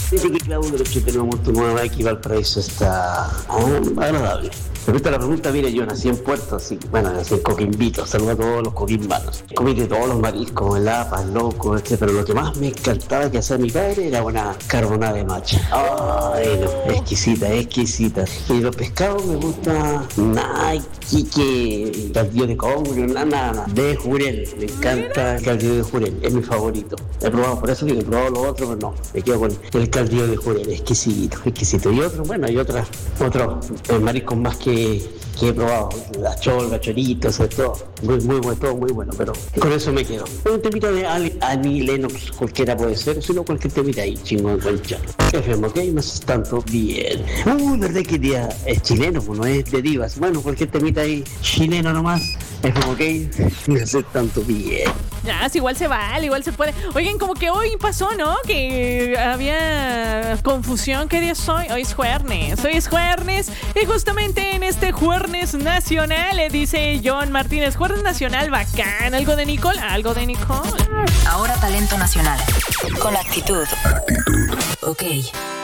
Dice que Claudio de los que tenemos tu nueva aquí Valparaíso está agradable. Respecto a la pregunta, mire, yo nací en Puerto, así, bueno, nací en Coquimbito, saludo a todos los coquimbanos. Comí de todos los mariscos, lapas, locos, pero lo que más me encantaba que hacía mi padre era una carbonada de macha. Ay, no, exquisita, exquisita. Y los pescados me gusta, que caldillo de congrio, nada, de jurel, me encanta el caldillo de jurel, es mi favorito. He probado, por eso digo, he probado los otros, pero no, me quedo con el caldillo de jurel, exquisito, exquisito. Y otros, bueno, hay otros mariscos más que he probado, la cholga, choritos, todo, muy bueno, todo muy bueno, pero con eso me quedo. Un temita de Annie Lennox, cualquiera puede ser, sino cualquier temita ahí, chingón, concha. FM, ok, no sé tanto, bien. Verdad que día es chileno, no es de divas. Bueno, cualquier temita ahí, chileno nomás, FM, ok, no sé tanto, bien. Ya, igual se vale, igual se puede. Oigan, como que hoy pasó, ¿no? Que había confusión. ¿Qué día es hoy? Hoy es jueves. Y justamente en este jueves nacional, dice John Martínez, jueves nacional bacán. ¿Algo de Nicole? Ahora talento nacional. Con actitud. Ok.